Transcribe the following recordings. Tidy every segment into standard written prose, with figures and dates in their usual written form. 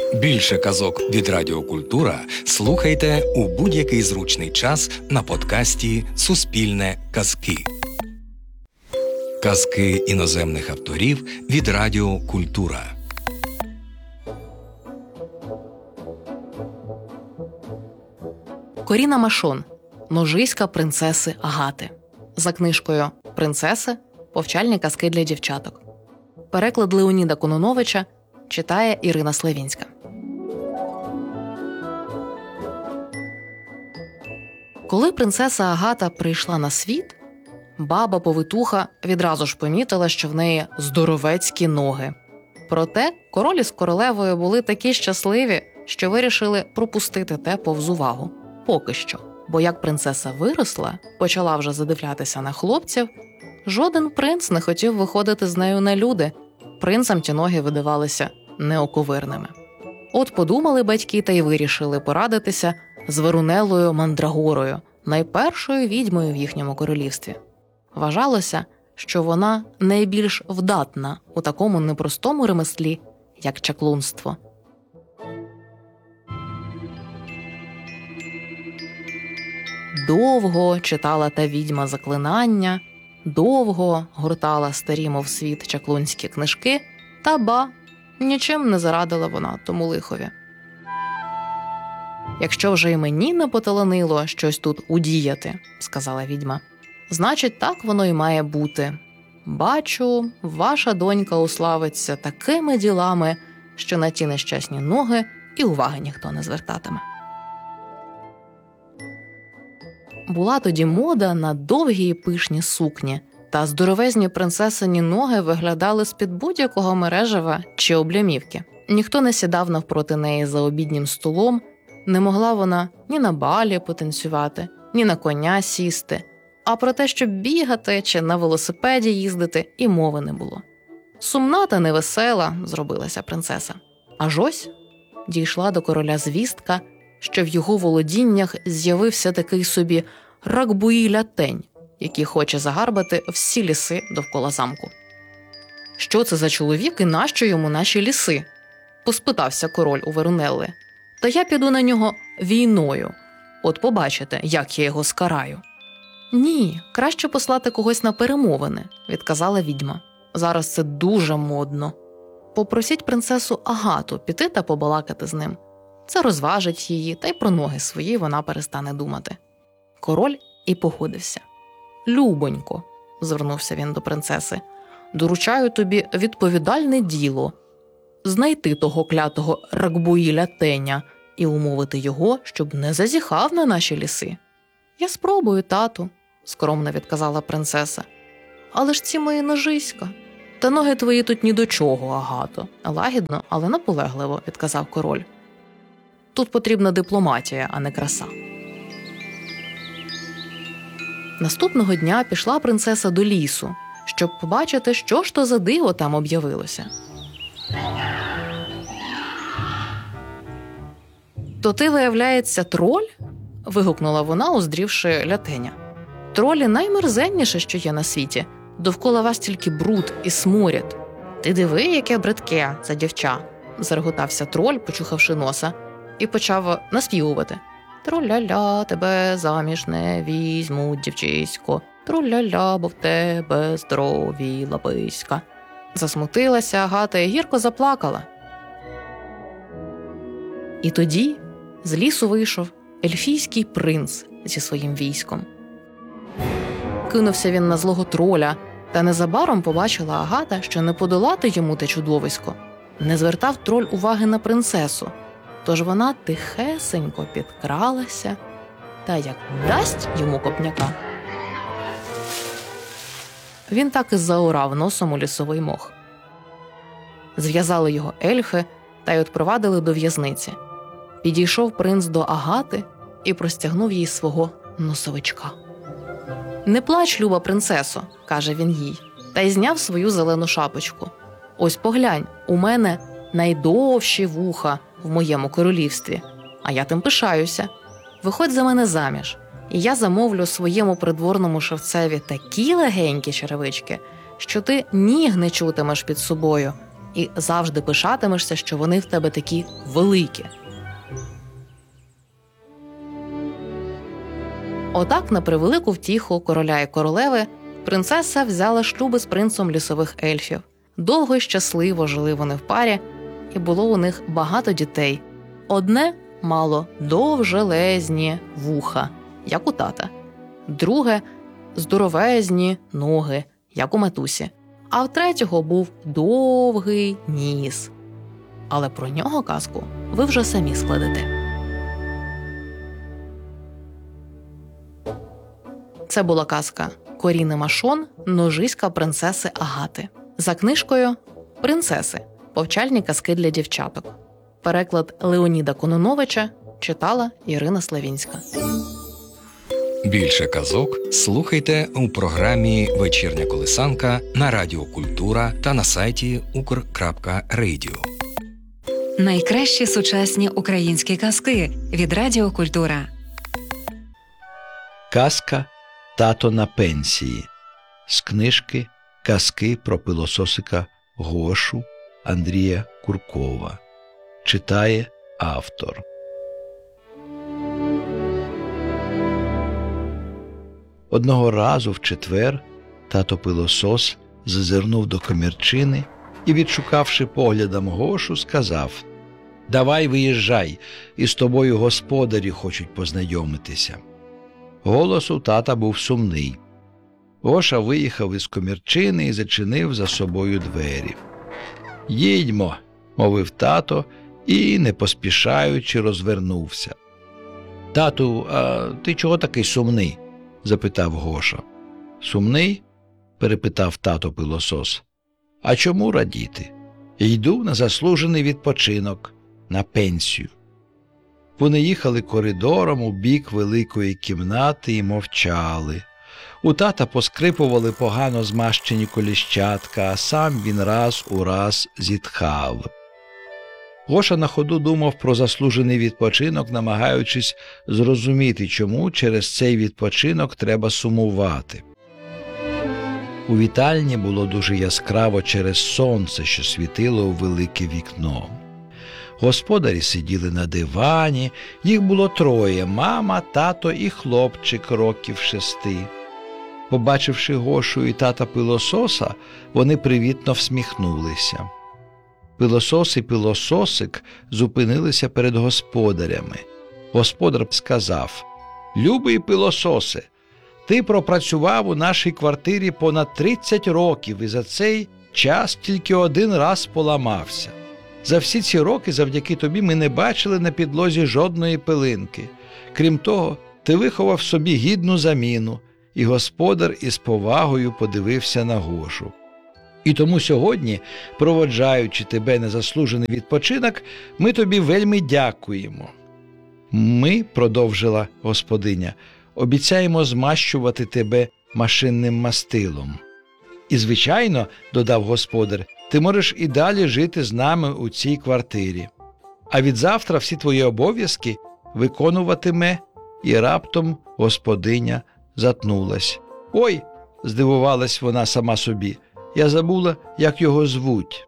Більше казок від Радіо Культура слухайте у будь-який зручний час на подкасті «Суспільне казки». Казки іноземних авторів від Радіо Культура. Коріна Машон. Ножиська принцеси Агати. За книжкою «Принцеси. Повчальні казки для дівчаток». Переклад Леоніда Кононовича читає Ірина Славінська. Коли принцеса Агата прийшла на світ, баба-повитуха відразу ж помітила, що в неї здоровецькі ноги. Проте король із королевою були такі щасливі, що вирішили пропустити те повз увагу. Поки що. Бо як принцеса виросла, почала вже задивлятися на хлопців, жоден принц не хотів виходити з нею на люди. Принцам ті ноги видавалися неоковирними. От подумали батьки та й вирішили порадитися з Верунеллою Мандрагорою, найпершою відьмою в їхньому королівстві. Вважалося, що вона найбільш вдатна у такому непростому ремеслі, як чаклунство. Довго читала та відьма заклинання, довго гортала старі, мов світ, чаклунські книжки, та нічим не зарадила вона тому лихові. «Якщо вже й мені не поталанило щось тут удіяти, – сказала відьма, – значить, так воно й має бути. Бачу, ваша донька уславиться такими ділами, що на ті нещасні ноги і уваги ніхто не звертатиме». Була тоді мода на довгі і пишні сукні, та здоровезні принцесині ноги виглядали з-під будь-якого мережева чи облямівки. Ніхто не сідав навпроти неї за обіднім столом, не могла вона ні на балі потанцювати, ні на коня сісти, а про те, щоб бігати чи на велосипеді їздити, і мови не було. Сумна та невесела зробилася принцеса. Аж ось дійшла до короля звістка, що в його володіннях з'явився такий собі Рагбуї-Лятень, який хоче загарбати всі ліси довкола замку. «Що це за чоловік і нащо йому наші ліси?» – поспитався король у Верунелли. «Та я піду на нього війною. От побачите, як я його скараю». «Ні, краще послати когось на перемовини», – відказала відьма. «Зараз це дуже модно. Попросіть принцесу Агату піти та побалакати з ним. Це розважить її, та й про ноги свої вона перестане думати». Король і погодився. «Любонько», – звернувся він до принцеси, – «доручаю тобі відповідальне діло – знайти того клятого Рагбуї-Лятеня і умовити його, щоб не зазіхав на наші ліси». «Я спробую, тату», – скромно відказала принцеса. «Але ж ці мої ножиська». «Та ноги твої тут ні до чого, Агато», – лагідно, але наполегливо відказав король. «Тут потрібна дипломатія, а не краса». Наступного дня пішла принцеса до лісу, щоб побачити, що ж то за диво там об'явилося. «То ти, виявляється, троль?» – вигукнула вона, уздрівши Лятеня. «Тролі наймерзенніше, що є на світі. Довкола вас тільки бруд і сморід». «Ти диви, яке бридке це дівча!» – зареготався троль, почухавши носа, і почав наспівувати. «Тру-ля-ля, тебе заміж не візьмуть, дівчисько, тру-ля-ля, бо в тебе здорові лаписька». Засмутилася Агата і гірко заплакала. І тоді з лісу вийшов ельфійський принц зі своїм військом. Кинувся він на злого троля, та незабаром побачила Агата, що не подолати йому те чудовисько. Не звертав троль уваги на принцесу, тож вона тихесенько підкралася та як дасть йому копняка. Він так і заорав носом у лісовий мох. Зв'язали його ельфи та й відпровадили до в'язниці. Підійшов принц до Агати і простягнув їй свого носовичка. «Не плач, люба принцесо», – каже він їй, та й зняв свою зелену шапочку. «Ось поглянь, у мене найдовші вуха в моєму королівстві, а я тим пишаюся. Виходь за мене заміж, і я замовлю своєму придворному шевцеві такі легенькі черевички, що ти ніг не чутимеш під собою, і завжди пишатимешся, що вони в тебе такі великі. Отак, на превелику втіху короля і королеви, принцеса взяла шлюби з принцем лісових ельфів. Довго й щасливо жили вони в парі, і було у них багато дітей. Одне мало довжелезні вуха, як у тата. Друге – здоровезні ноги, як у матусі. А в третього був довгий ніс. Але про нього казку ви вже самі складете. Це була казка Коріни Машон «Ножиська принцеси Агати» за книжкою «Принцеси. Повчальні казки для дівчаток». Переклад Леоніда Кононовича читала Ірина Славінська. Більше казок слухайте у програмі «Вечірня колисанка» на Радіо Культура та на сайті ukr.radio. Найкращі сучасні українські казки від Радіо Культура. Казка «Тато на пенсії» з книжки «Казки про пилососика Гошу» Андрія Куркова. Читає автор. Одного разу в четвер тато-пилосос зазирнув до комірчини і, відшукавши поглядом Гошу, сказав: «Давай виїжджай, із тобою господарі хочуть познайомитися». Голос у тата був сумний. Гоша виїхав із комірчини і зачинив за собою двері. «Їдьмо», – мовив тато і, не поспішаючи, розвернувся. «Тату, а ти чого такий сумний?» – запитав Гоша. «Сумний?» – перепитав тато-пилосос. «А чому радіти? Йду на заслужений відпочинок, на пенсію». Вони їхали коридором у бік великої кімнати і мовчали. У тата поскрипували погано змащені коліщатка, а сам він раз у раз зітхав. Гоша на ходу думав про заслужений відпочинок, намагаючись зрозуміти, чому через цей відпочинок треба сумувати. У вітальні було дуже яскраво через сонце, що світило у велике вікно. Господарі сиділи на дивані, їх було троє – мама, тато і хлопчик років 6. Побачивши Гошу і тата-пилососа, вони привітно всміхнулися. Пилосос і пилососик зупинилися перед господарями. Господар сказав: «Любий пилососе, ти пропрацював у нашій квартирі понад 30 років і за цей час тільки один раз поламався. За всі ці роки завдяки тобі ми не бачили на підлозі жодної пилинки. Крім того, ти виховав собі гідну заміну». І господар із повагою подивився на Гошу. «І тому сьогодні, проводжаючи тебе на заслужений відпочинок, ми тобі вельми дякуємо». «Ми, – продовжила господиня, – обіцяємо змащувати тебе машинним мастилом». «І, звичайно, – додав господар, – ти можеш і далі жити з нами у цій квартирі. А відзавтра всі твої обов'язки виконуватиме». І раптом господиня затнулась. «Ой!» – здивувалась вона сама собі. «Я забула, як його звуть».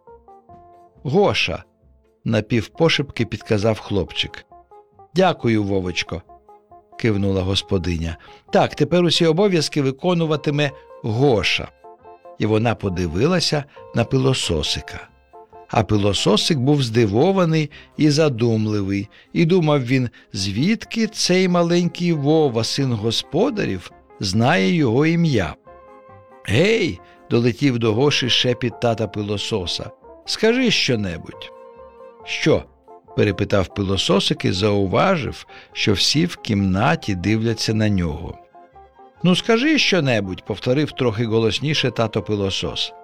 «Гоша», – напівпошепки підказав хлопчик. «Дякую, Вовочко», – кивнула господиня. «Так, тепер усі обов'язки виконуватиме Гоша». І вона подивилася на пилососика. А пилососик був здивований і задумливий, і думав він, звідки цей маленький Вова, син господарів, знає його ім'я. «Гей!» – долетів до Гоші шепіт тата пилососа. «Скажи щонебудь». «Що?» – перепитав пилососик і зауважив, що всі в кімнаті дивляться на нього. «Ну, скажи щонебудь», – повторив трохи голосніше тато пилосос.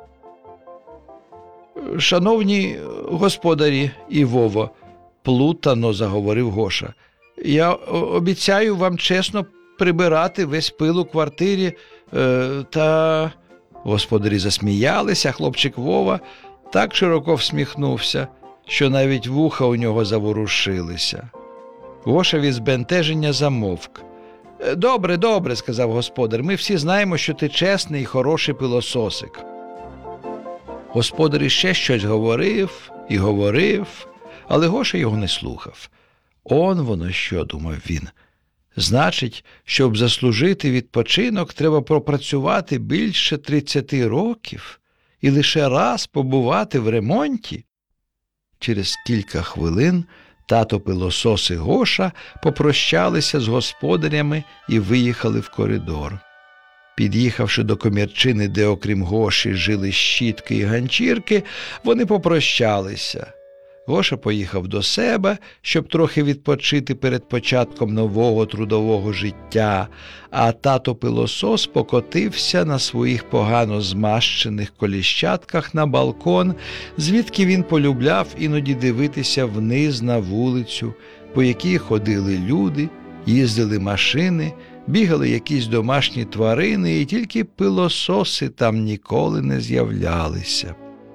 «Шановні господарі і Вово», – плутано заговорив Гоша, – «я обіцяю вам чесно прибирати весь пил у квартирі, та…» Господарі засміялися, хлопчик Вова так широко всміхнувся, що навіть вуха у нього заворушилися. Гоша від збентеження замовк. «Добре, добре», – сказав господар, – «ми всі знаємо, що ти чесний і хороший пилососик». Господар іще щось говорив і говорив, але Гоша його не слухав. «Он воно що», – думав він. «Значить, щоб заслужити відпочинок, треба пропрацювати більше 30 років і лише раз побувати в ремонті?» Через кілька хвилин тато пилосос і Гоша попрощалися з господарями і виїхали в коридор. Під'їхавши до комірчини, де окрім Гоші жили щітки і ганчірки, вони попрощалися. Гоша поїхав до себе, щоб трохи відпочити перед початком нового трудового життя, а тато-пилосос покотився на своїх погано змащених коліщатках на балкон, звідки він полюбляв іноді дивитися вниз на вулицю, по якій ходили люди, їздили машини, бігали якісь домашні тварини, і тільки пилососи там ніколи не з'являлися.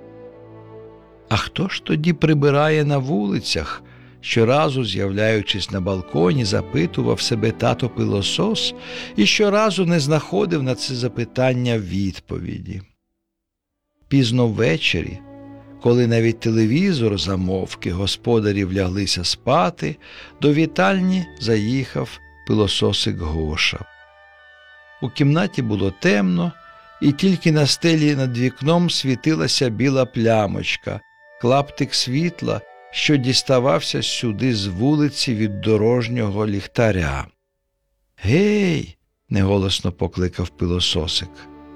А хто ж тоді прибирає на вулицях? Щоразу, з'являючись на балконі, запитував себе тато-пилосос і щоразу не знаходив на це запитання відповіді. Пізно ввечері, коли навіть телевізор замовк і господарі вляглися спати, до вітальні заїхав пилососик Гоша. У кімнаті було темно, і тільки на стелі над вікном світилася біла плямочка, клаптик світла, що діставався сюди з вулиці від дорожнього ліхтаря. «Гей!» – неголосно покликав пилососик.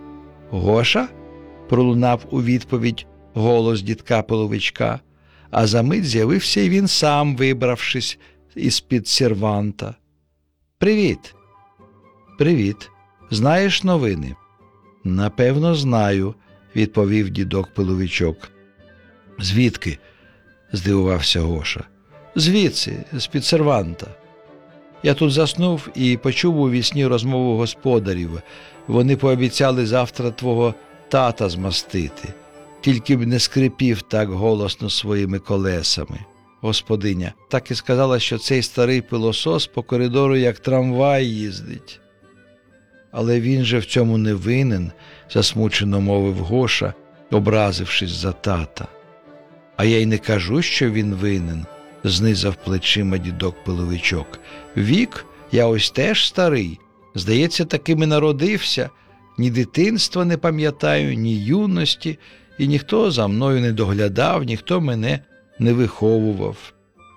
«Гоша?» – пролунав у відповідь голос дідка Пиловичка, а за мить з'явився й він сам, вибравшись із-під серванта. «Привіт!» «Привіт! Знаєш новини?» «Напевно, знаю», – відповів дідок Пиловичок. «Звідки?» – здивувався Гоша. «Звідси, з-під серванта. Я тут заснув і почув у вісні розмову господарів. Вони пообіцяли завтра твого тата змастити. Тільки б не скрипів так голосно своїми колесами. Господиня так і сказала, що цей старий пилосос по коридору як трамвай їздить». «Але він же в цьому не винен», – засмучено мовив Гоша, образившись за тата. «А я й не кажу, що він винен», – знизав плечима дідок Пиловичок. «Вік, я ось теж старий. Здається, таким і народився. Ні дитинства не пам'ятаю, ні юності, і ніхто за мною не доглядав, ніхто мене не виховував».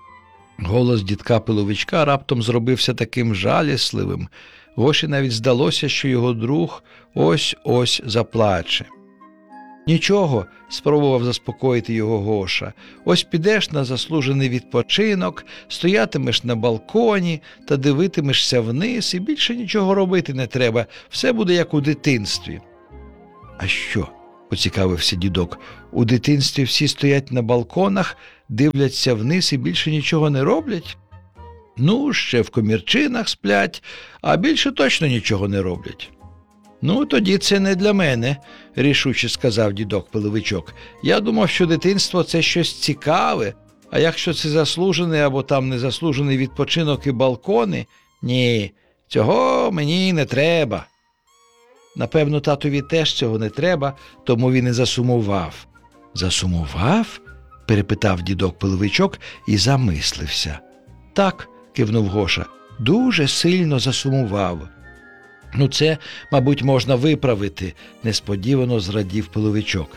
Голос дідка Пиловичка раптом зробився таким жалісливим. Гоші навіть здалося, що його друг ось-ось заплаче. «Нічого», – спробував заспокоїти його Гоша, – «ось підеш на заслужений відпочинок, стоятимеш на балконі та дивитимешся вниз, і більше нічого робити не треба, все буде як у дитинстві». «А що?» – поцікавився дідок. «У дитинстві всі стоять на балконах, дивляться вниз і більше нічого не роблять?» «Ну, ще в комірчинах сплять, а більше точно нічого не роблять». «Ну, тоді це не для мене», – рішуче сказав дідок Пиловичок. «Я думав, що дитинство – це щось цікаве, а якщо це заслужений або там незаслужений відпочинок і балкони, ні, цього мені не треба». Напевно, татові теж цього не треба, тому він і засумував. «Засумував?» – перепитав дідок Пиловичок і замислився. «Так», – кивнув Гоша, – «дуже сильно засумував». «Ну це, мабуть, можна виправити», – несподівано зрадів Пиловичок.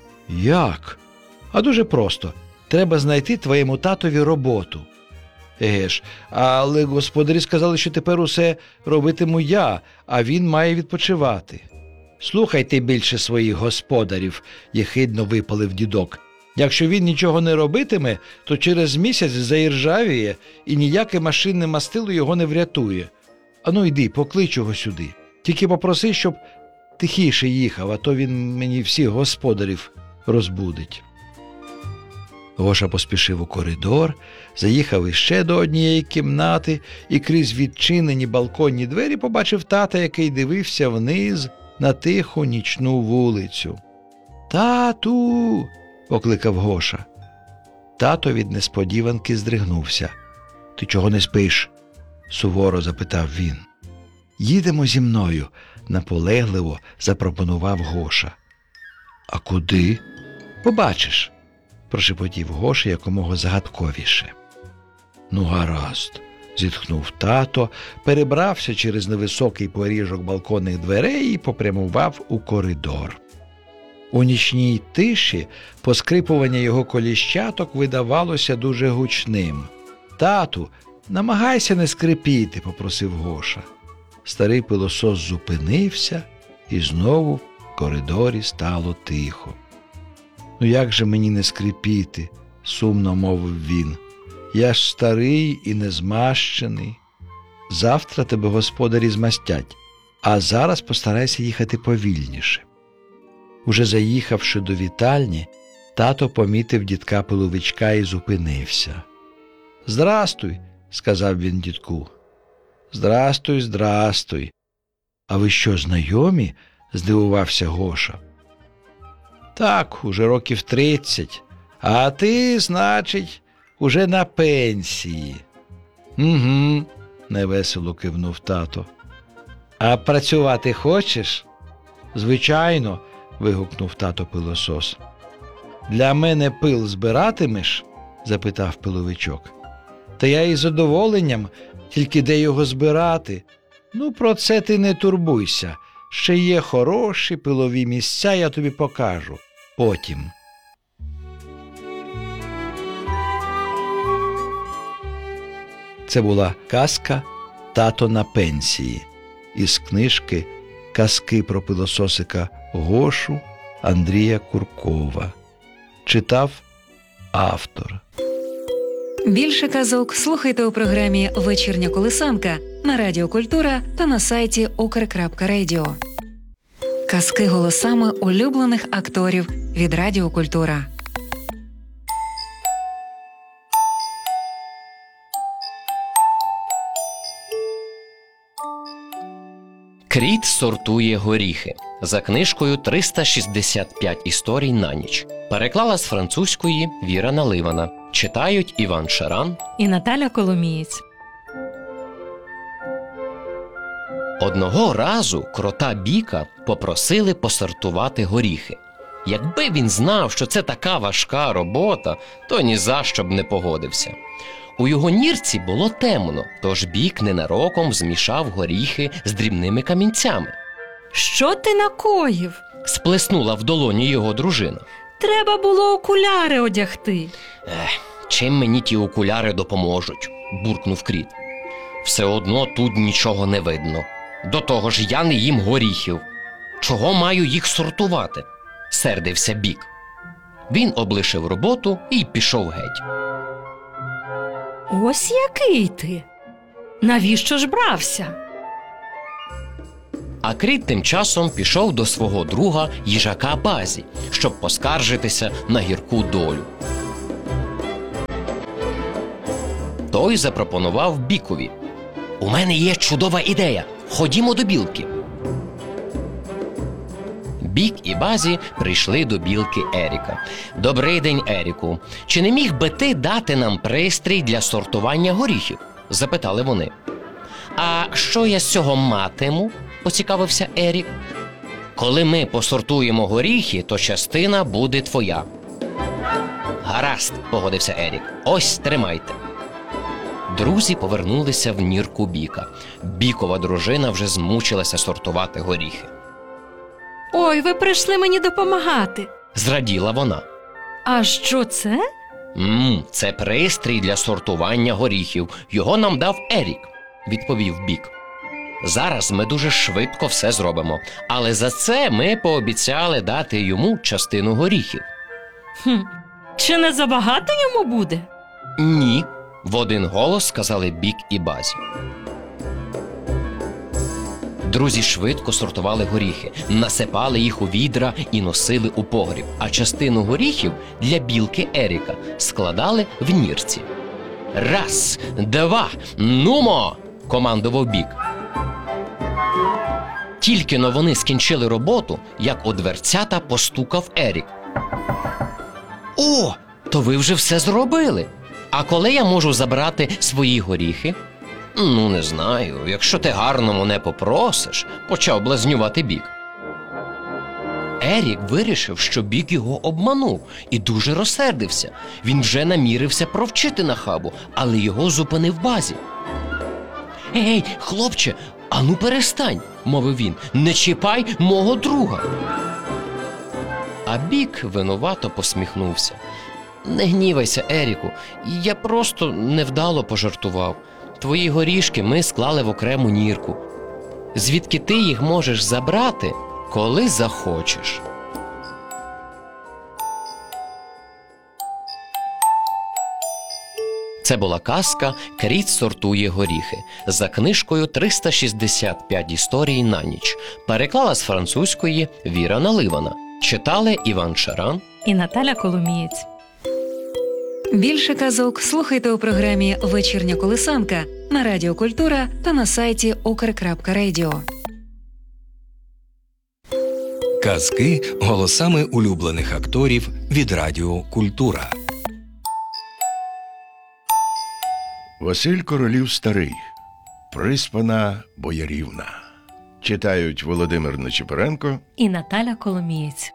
«Як?» «А дуже просто. Треба знайти твоєму татові роботу». «Еге ж, але господарі сказали, що тепер усе робитиму я, а він має відпочивати». «Слухайте більше своїх господарів», – єхидно випалив дідок. «Якщо він нічого не робитиме, то через місяць заіржавіє, і ніяке машинне мастило його не врятує. Ану йди, поклич його сюди. Тільки попроси, щоб тихіше їхав, а то він мені всіх господарів розбудить». Гоша поспішив у коридор, заїхав іще до однієї кімнати і крізь відчинені балконні двері побачив тата, який дивився вниз на тиху нічну вулицю. «Тату!» – покликав Гоша. Тато від несподіванки здригнувся. «Ти чого не спиш?» – суворо запитав він. «Їдемо зі мною», – наполегливо запропонував Гоша. «А куди?» Побачиш, прошепотів Гоша якомога загадковіше. Ну, гаразд, зітхнув тато, перебрався через невисокий поріжок балконних дверей і попрямував у коридор. У нічній тиші поскрипування його коліщаток видавалося дуже гучним. «Тату, намагайся не скрипіти», – попросив Гоша. Старий пилосос зупинився, і знову в коридорі стало тихо. «Ну як же мені не скрипіти?» – сумно мовив він. «Я ж старий і незмащений. Завтра тебе господарі змастять, а зараз постарайся їхати повільніше». Уже заїхавши до вітальні, тато помітив дідка Пиловичка і зупинився. «Здрастуй», – сказав він дідку. «Здрастуй, здрастуй. А ви що, знайомі?» – здивувався Гоша. «Так, уже років 30. А ти, значить, уже на пенсії». «Угу», – невесело кивнув тато. «А працювати хочеш?» «Звичайно», – вигукнув тато пилосос. «Для мене пил збиратимеш?» – запитав Пиловичок. «Та я із задоволенням, тільки де його збирати? Ну, про це ти не турбуйся. Ще є хороші пилові місця, я тобі покажу. Потім». Це була казка «Тато на пенсії» із книжки «Казки про пилососика Гошу» Андрія Куркова. Читав автор. Більше казок слухайте у програмі «Вечірня колисанка» на Радіо Культура та на сайті ukr.radio. Казки голосами улюблених акторів від Радіо Культура. Кріт сортує горіхи. За книжкою «365 історій на ніч». Переклала з французької Віра Наливана. Читають Іван Шаран і Наталя Коломієць. Одного разу крота Біка попросили посортувати горіхи. Якби він знав, що це така важка робота, то ні за що б не погодився. У його нірці було темно, тож Бік ненароком змішав горіхи з дрібними камінцями. Що ти накоїв? Сплеснула в долоні його дружина. Треба було окуляри одягти. Чим мені ті окуляри допоможуть? Буркнув Кріт. Все одно тут нічого не видно. До того ж я не їм горіхів. Чого маю їх сортувати? Сердився Бік. Він облишив роботу і пішов геть. Ось який ти. Навіщо ж брався? А Кріт тим часом пішов до свого друга їжака Базі, щоб поскаржитися на гірку долю. Той запропонував Бікові: «У мене є чудова ідея. Ходімо до білки». Бік і Базі прийшли до білки Еріка. «Добрий день, Еріку. Чи не міг би ти дати нам пристрій для сортування горіхів?» – запитали вони. «А що я з цього матиму?» – поцікавився Ерік. «Коли ми посортуємо горіхи, то частина буде твоя». «Гаразд», – погодився Ерік. «Ось, тримайте». Друзі повернулися в нірку Біка. Бікова дружина вже змучилася сортувати горіхи. Ой, ви прийшли мені допомагати. Зраділа вона. А що це? Це пристрій для сортування горіхів. Його нам дав Ерік, відповів Бік. Зараз ми дуже швидко все зробимо, але за це ми пообіцяли дати йому частину горіхів. Чи не забагато йому буде? Ні, в один голос сказали Бік і Базі. Друзі швидко сортували горіхи, насипали їх у відра і носили у погріб, а частину горіхів для білки Еріка складали в нірці. «Раз, два, нумо!» – командував Бік. Тільки-но вони скінчили роботу, як у дверцята постукав Ерік. «О, то ви вже все зробили! А коли я можу забрати свої горіхи?» «Ну, не знаю, якщо ти гарно мене попросиш», – почав блазнювати Бік. Ерік вирішив, що Бік його обманув і дуже розсердився. Він вже намірився провчити нахабу, але його зупинив Базі. «Ей, хлопче, ану перестань», – мовив він, – «не чіпай мого друга». А Бік винувато посміхнувся. «Не гнівайся, Еріку, я просто невдало пожартував. Твої горішки ми склали в окрему нірку. Звідки ти їх можеш забрати, коли захочеш». Це була казка «Кріт сортує горіхи» за книжкою «365 історій на ніч». Переклала з французької Віра Наливана. Читали Іван Шаран І Наталя Коломієць. Більше казок слухайте у програмі «Вечірня колисанка» на Радіо Культура та на сайті okr.radio. Казки голосами улюблених акторів від Радіо Культура. Василь Королів Старий. Приспана боярівна. Читають Володимир Нечипоренко І Наталя Коломієць.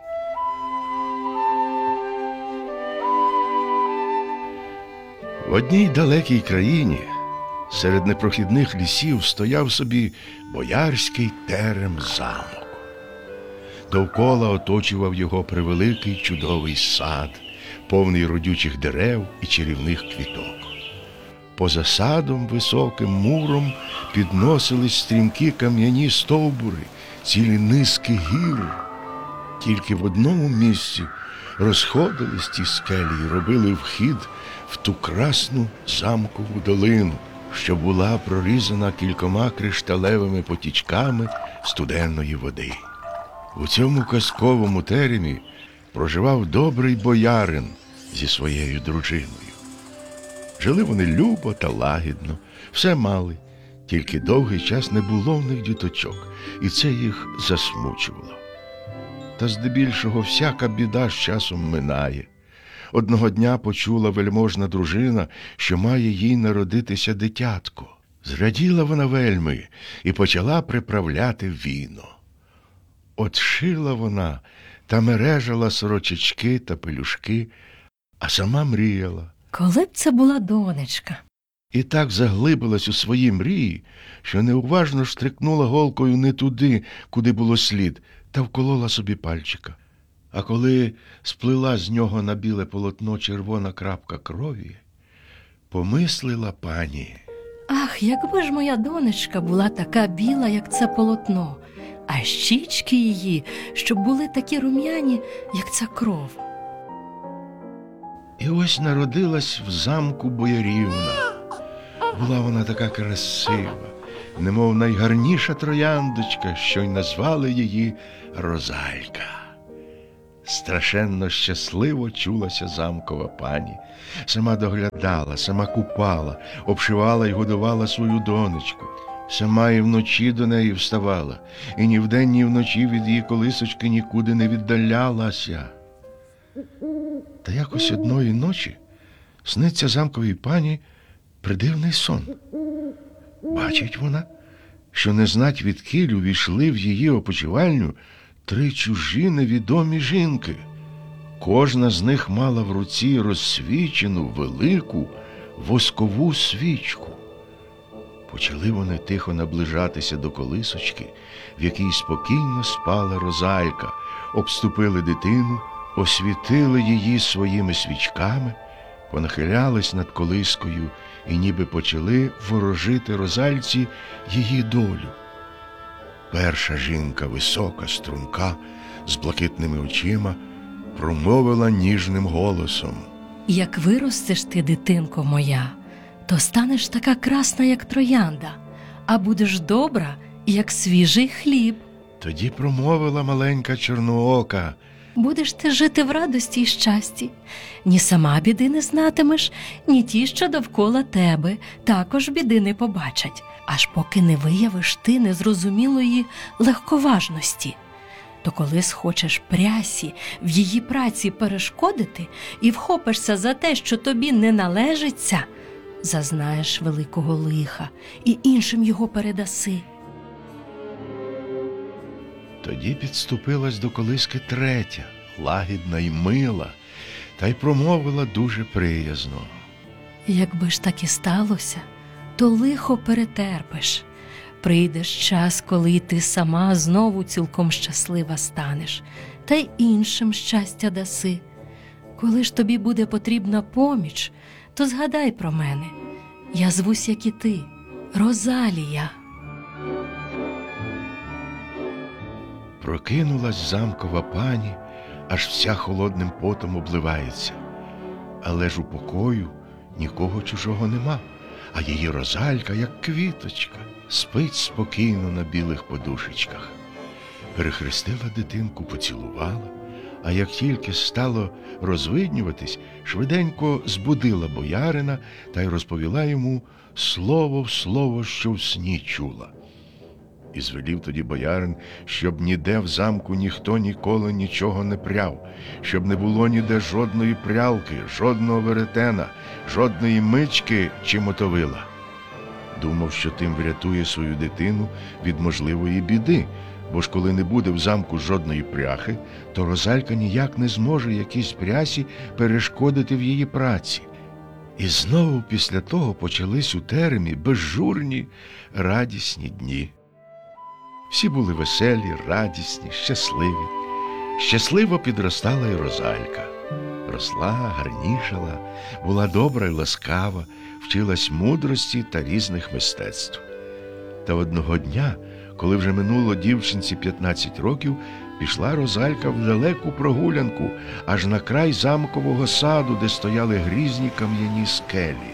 В одній далекій країні серед непрохідних лісів стояв собі боярський терем-замок. Довкола оточував його превеликий чудовий сад, повний родючих дерев і чарівних квіток. Поза садом високим муром підносились стрімкі кам'яні стовбури, цілі низки гір. Тільки в одному місці розходились ті скелі і робили вхід в ту красну замкову долину, що була прорізана кількома кришталевими потічками студенної води. У цьому казковому теремі проживав добрий боярин зі своєю дружиною. Жили вони любо та лагідно, все мали, тільки довгий час не було в них діточок, і це їх засмучувало. Та здебільшого всяка біда з часом минає. Одного дня почула вельможна дружина, що має їй народитися дитятко. Зраділа вона вельми і почала приправляти віно. От шила вона та мережала сорочечки та пелюшки, а сама мріяла. Коли б це була донечка? І так заглибилась у свої мрії, що неуважно штрикнула голкою не туди, куди було слід, та вколола собі пальчика. А коли сплила з нього на біле полотно червона крапка крові, помислила пані: Ах, якби ж моя донечка була така біла, як це полотно, а щічки її, щоб були такі рум'яні, як ця кров. І ось народилась в замку боярівна. Була вона така красива, немов найгарніша трояндочка, що й назвали її Розалька. Страшенно щасливо чулася замкова пані. Сама доглядала, сама купала, обшивала й годувала свою донечку. Сама і вночі до неї вставала, і ні вдень, ні вночі від її колисочки нікуди не віддалялася. Та якось одної ночі сниться замковій пані придивний сон. Бачить вона, що не знать відкіль увійшли в її опочивальню 3 чужі невідомі жінки. Кожна з них мала в руці розсвічену велику воскову свічку. Почали вони тихо наближатися до колисочки, в якій спокійно спала Розалька, обступили дитину, освітили її своїми свічками, понахилялись над колискою і ніби почали ворожити Розальці її долю. Перша жінка, висока, струнка, з блакитними очима, промовила ніжним голосом: Як виростеш ти, дитинко моя, то станеш така красна, як троянда, а будеш добра, як свіжий хліб. Тоді промовила маленька чорноока: Будеш ти жити в радості й щасті. Ні сама біди не знатимеш, ні ті, що довкола тебе, також біди не побачать, аж поки не виявиш ти незрозумілої легковажності. То коли схочеш прясі в її праці перешкодити і вхопишся за те, що тобі не належиться, зазнаєш великого лиха і іншим його передаси. Тоді підступилась до колиски третя, лагідна й мила, та й промовила дуже приязно. Якби ж так і сталося, то лихо перетерпиш. Прийдеш час, коли ти сама знову цілком щаслива станеш, та й іншим щастя даси. Коли ж тобі буде потрібна поміч, то згадай про мене. Я звусь, як і ти, Розалія. Прокинулась замкова пані, аж вся холодним потом обливається. Але ж у покою нікого чужого нема, а її Розалька, як квіточка, спить спокійно на білих подушечках. Перехрестила дитинку, поцілувала, а як тільки стало розвиднюватись, швиденько збудила боярина та й розповіла йому слово в слово, що в сні чула. І звелів тоді боярин, щоб ніде в замку ніхто ніколи нічого не пряв, щоб не було ніде жодної прялки, жодного веретена, жодної мички чи мотовила. Думав, що тим врятує свою дитину від можливої біди, бо ж коли не буде в замку жодної пряхи, то Розалька ніяк не зможе якійсь прясі перешкодити в її праці. І знову після того почались у теремі безжурні, радісні дні. Всі були веселі, радісні, щасливі. Щасливо підростала й Розалька. Росла, гарнішала, була добра й ласкава, вчилась мудрості та різних мистецтв. Та одного дня, коли вже минуло дівчинці 15 років, пішла Розалька в далеку прогулянку, аж на край замкового саду, де стояли грізні кам'яні скелі.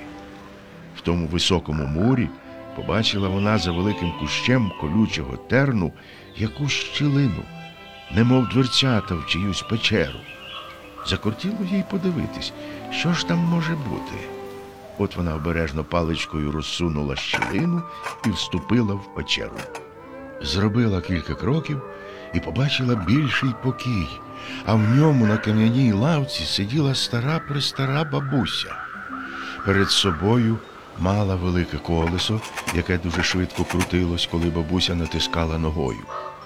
В тому високому мурі побачила вона за великим кущем колючого терну якусь щілину, немов дверцята в чиюсь печеру. Закортіло їй подивитись, що ж там може бути. От вона обережно паличкою розсунула щілину і вступила в печеру. Зробила кілька кроків і більший покій, а в ньому на кам'яній лавці сиділа стара-престара бабуся. Перед собою мала велике колесо, яке дуже швидко крутилось, коли бабуся натискала ногою.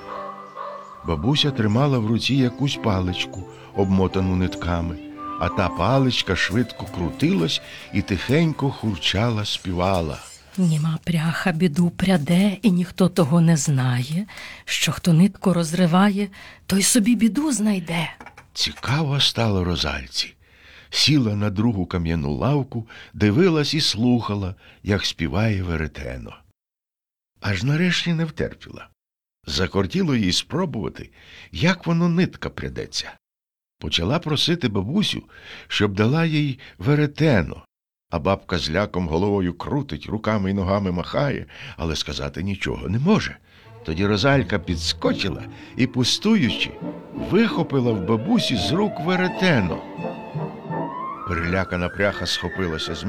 Бабуся тримала в руці якусь паличку, обмотану нитками, а та паличка швидко крутилась і тихенько хурчала, співала. Німа пряха біду пряде, і ніхто того не знає, що хто нитку розриває, той собі біду знайде. Цікаво стало Розальці. Сіла на другу кам'яну лавку, дивилась і слухала, як співає веретено. Аж нарешті не втерпіла. Закортіло їй спробувати, як воно нитка прядеться. Почала просити бабусю, щоб дала їй веретено, а бабка з ляком головою крутить, руками й ногами махає, але сказати нічого не може. Тоді Розалька підскочила і, пустуючи, вихопила в бабусі з рук веретено. Перелякана пряха схопилася з